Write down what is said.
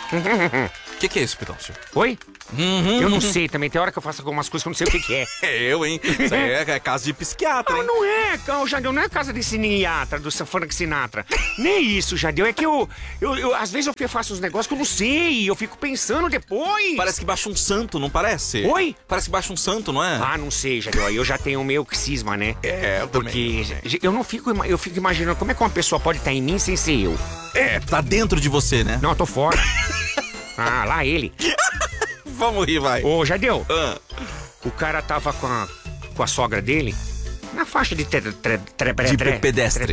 O que é isso, Pidoncio? Oi? Eu não sei também. Tem hora que eu faço algumas coisas que eu não sei o que é. Eu, hein? Isso aí é casa de psiquiatra, hein? Não é, Jadeu, não é casa de cineatra, do Frank Sinatra. Nem isso, Jadeu. É que eu às vezes eu faço uns negócios que eu não sei. Eu fico pensando depois. Parece que baixa um santo, não parece? Oi? Parece que baixa um santo, não é? Ah, não sei, Jadeu. Aí eu já tenho meio cisma, né? É, eu Porque também. eu fico imaginando como é que uma pessoa pode estar em mim sem ser eu. Tá dentro de você, né? Não, eu tô fora. Ah, lá ele. Vamos rir, vai. Ô, Jadeu, Ah. o cara tava com a sogra dele na faixa de pedestre.